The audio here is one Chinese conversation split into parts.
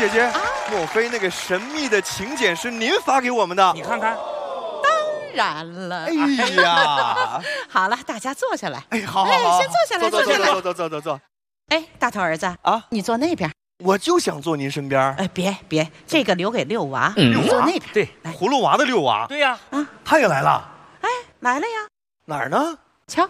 姐姐，莫非那个神秘的请柬是您发给我们的？ 你看看。 然了。 哎呀， 好了，大家坐下来。 哎，好， 先坐下来，坐下来。 坐。 哎，大头儿子啊， 你坐那边。 我就想坐您身边。 哎，别，这个留给六娃，你坐那边。 对， 葫芦娃的六娃。 对呀， 他也来了。 哎，来了呀。 哪儿呢？ 瞧。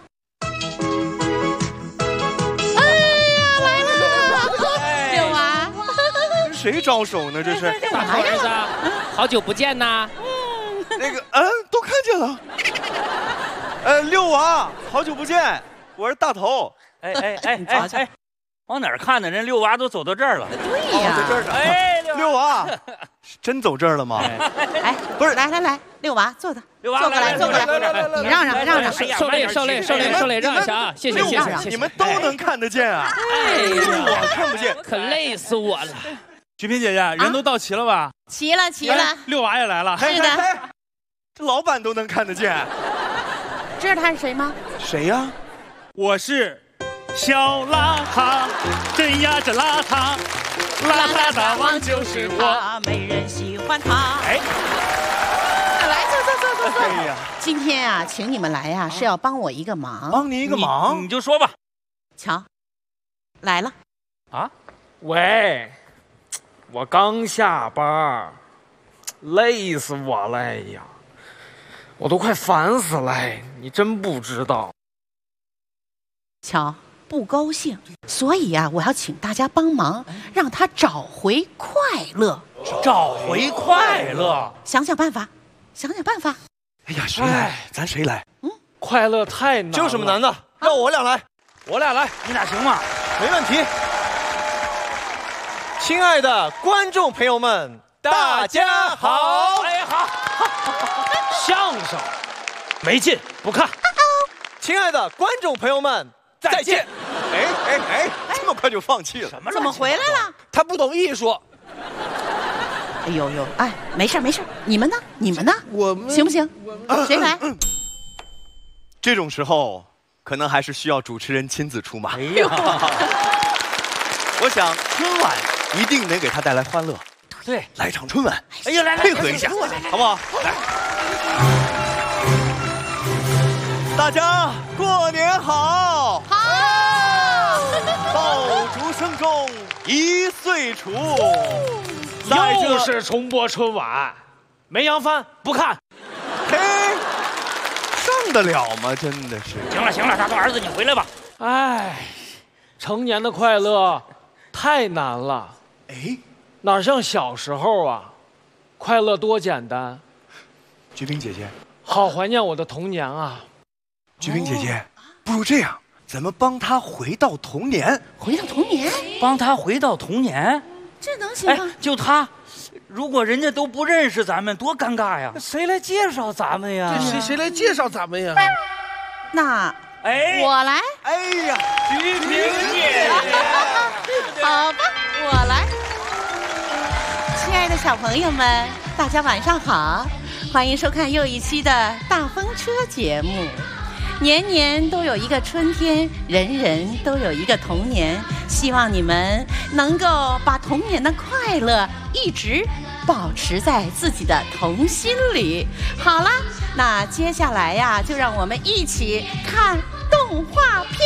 六娃， 跟谁招手呢？这是大头儿子，好久不见呐！ 那个，都看见了。六娃，好久不见，我是大头。 哎，往哪儿看呢？人六娃都走到这儿了。 对呀， 在这儿呢。哎，六娃，真走这儿了吗？ 哎，不是，来，六娃坐的， 六娃坐过来，你让。 受累，让一下啊！谢谢。 你们都能看得见啊？ 哎呀， 我看不见， 可累死我了。 菊萍姐姐，人都到齐了吧？ 齐了。 六娃也来了。 是的， 这老板都能看得见。 知道他是谁吗？ 谁呀？ 我是小邋遢，真呀真邋遢，邋遢大王就是我， 没人喜欢他。 哎， 来，坐。 哎呀， 今天啊，请你们来呀，是要帮我一个忙。 帮您一个忙， 你就说吧。 瞧，来了。 啊，喂，我刚下班，累死我了！哎呀，我都快烦死了！你真不知道。 瞧，不高兴，所以呀，我要请大家帮忙，让他找回快乐。 找回快乐， 想想办法。 哎呀，谁来？咱谁来？ 快乐太难了。 这有什么难的？让我俩来。 我俩来， 你俩行吗？ 没问题。亲爱的观众朋友们，大家好！ 哎，好，相声没劲，不看。 亲爱的观众朋友们，再见！哎，这么快就放弃了？ 怎么回来了？ 他不懂艺术。 哎呦，哎，没事，你们呢？我们行不行？谁来？ 这种时候，可能还是需要主持人亲自出马。 哎呀， 我想春晚一定能给他带来欢乐。 对， 来场春晚。 哎呀，来， 配合一下，好不好？来，大家过年好！ 好， 爆竹声中一岁除。 又是重播春晚，没扬帆不看。 嘿，上得了吗？真的是。 行了，大头儿子，你回来吧。 哎，成年的快乐太难了。 哎， 哪像小时候啊，快乐多简单。 菊萍姐姐， 好怀念我的童年啊！ 菊萍姐姐，不如这样，咱们帮他回到童年。 帮他回到童年， 这能行吗？ 就他，如果人家都不认识咱们，多尴尬呀！谁来介绍咱们呀？ 谁来介绍咱们呀？ 那我来。 哎呀， 菊萍姐姐， 好吧，我来。亲爱的小朋友们，大家晚上好，欢迎收看又一期的大风车节目。年年都有一个春天，人人都有一个童年，希望你们能够把童年的快乐一直保持在自己的童心里。好啦，那接下来呀，就让我们一起看动画片。